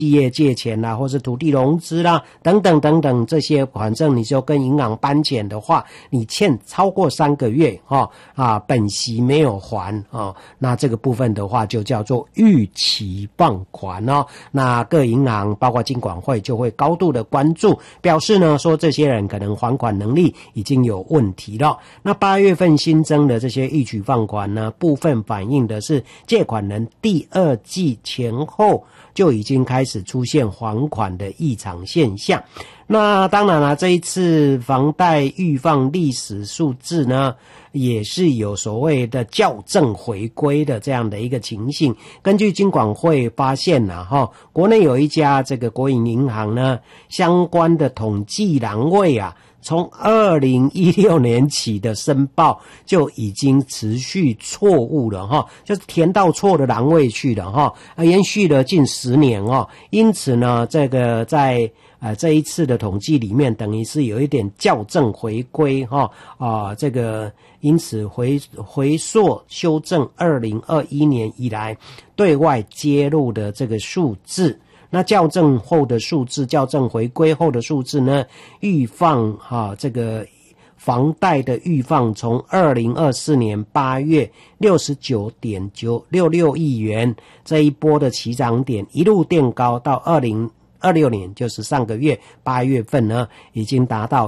企业借钱啦，或是土地融资啦，等等等等这些，反正你就跟银行搬钱的话，你欠超过3个月本息没有还那这个部分的话就叫做逾期放款那各银行包括金管会就会高度的关注，表示呢说这些人可能还款能力已经有问题了。那8月份新增的这些逾期放款呢，部分反映的是借款人第2季前后就已经开始出现还款的异常现象。那当然了，这一次房贷预放历史数字呢，也是有所谓的校正回归的这样的一个情形。根据金管会发现国内有一家这个国营银行呢，相关的统计栏位从2016年起的申报就已经持续错误了就是填到错的栏位去了延续了近10年因此呢，这个在这一次的统计里面，等于是有一点校正回归这个因此回溯修正2021年以来对外揭露的这个数字。那校正后的数字，校正回归后的数字呢，预放这个房贷的预放从2024年8月 69.966 亿元这一波的起涨点一路垫高到2026年，就是上个月8月份呢，已经达到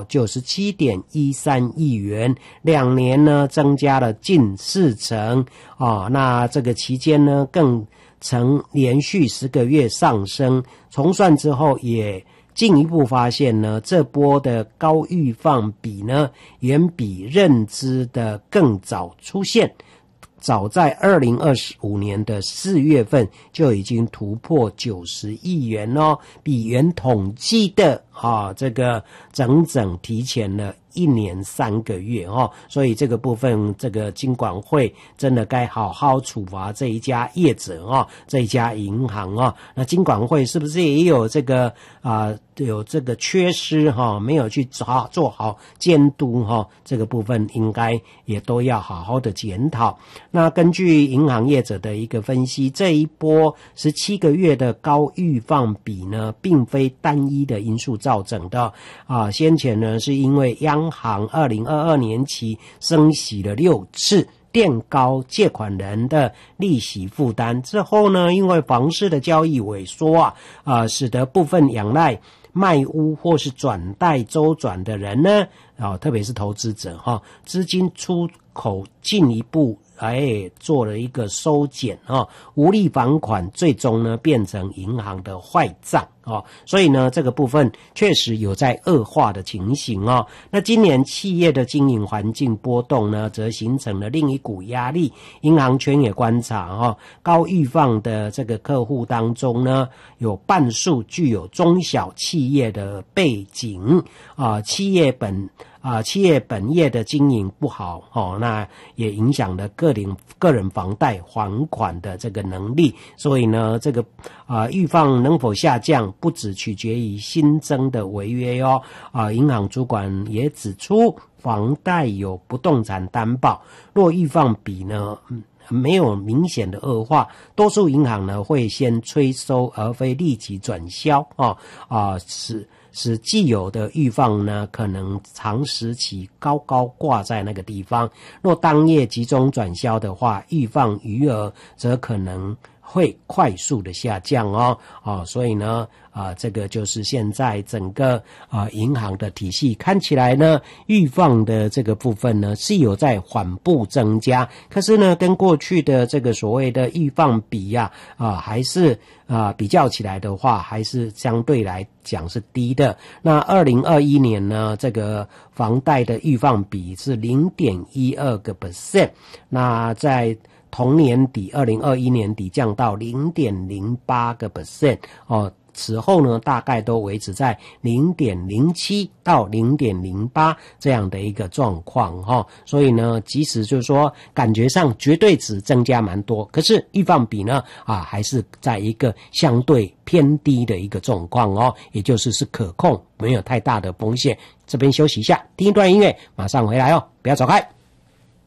97.13 亿元，2年呢增加了近40%那这个期间呢更曾连续10个月上升，重算之后也进一步发现呢，这波的高预放比呢，远比认知的更早出现。早在2025年的4月份就已经突破90亿元比原统计的这个整整提前了1年3个月所以这个部分这个金管会真的该好好处罚这一家业者这一家银行那金管会是不是也有这个有这个缺失没有去做好监督这个部分应该也都要好好的检讨。那根据银行业者的一个分析，这一波17个月的高预放比呢，并非单一的因素造成的先前呢是因为央行2022年起升息了6次，垫高借款人的利息负担之后呢，因为房市的交易萎缩使得部分仰赖卖屋或是转贷周转的人呢特别是投资者资金出口进一步做了一个收减无力还款，最终呢变成银行的坏账所以呢这个部分确实有在恶化的情形那今年企业的经营环境波动呢，则形成了另一股压力。银行圈也观察高预放的这个客户当中呢，有半数具有中小企业的背景企业本业的经营不好那也影响了个人房贷还款的这个能力。所以呢这个预放能否下降不只取决于新增的违约银行主管也指出，房贷有不动产担保，若预放比呢没有明显的恶化，多数银行呢会先催收而非立即转销使既有的预放呢可能长时期高挂在那个地方，若当夜集中转销的话，预放余额则可能会快速的下降所以呢这个就是现在整个银行的体系看起来呢，预放的这个部分呢是有在缓步增加，可是呢跟过去的这个所谓的预放比还是比较起来的话，还是相对来讲是低的。那2021年呢，这个房贷的预放比是 0.12%， 那在同年底2021年底降到 0.08% 此后呢大概都维持在 0.07 到 0.08 这样的一个状况所以呢即使就是说感觉上绝对值增加蛮多，可是预放比呢还是在一个相对偏低的一个状况也就是可控，没有太大的风险。这边休息一下，听一段音乐，马上回来不要走开。